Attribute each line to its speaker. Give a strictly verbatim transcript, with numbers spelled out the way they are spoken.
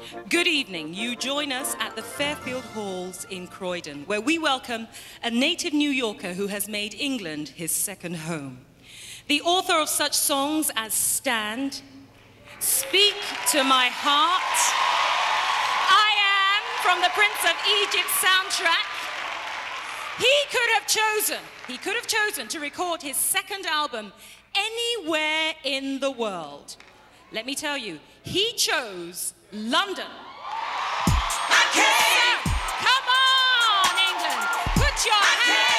Speaker 1: Good evening. You join us at the Fairfield Halls in Croydon, where we welcome a native New Yorker who has made England his second home. The author of such songs as Stand, Speak to My Heart, I Am from the Prince of Egypt soundtrack. He could have chosen, he could have chosen to record his second album anywhere in the world. Let me tell you, he chose London. Okay. So, come on, England, put your hands